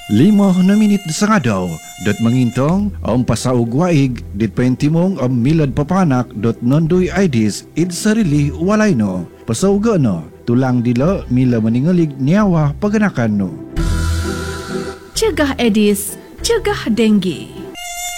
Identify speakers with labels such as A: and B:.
A: 5 na minit sa ngadaw, dot mangintong, ang pasaog waig, dit paintimong ang milad papanak, dot nondoy IDs, id sarili walay no. Pasauga no, tulang dila, mila maningalig niyawa paganakan no.
B: Cegah Edis, cegah denggi.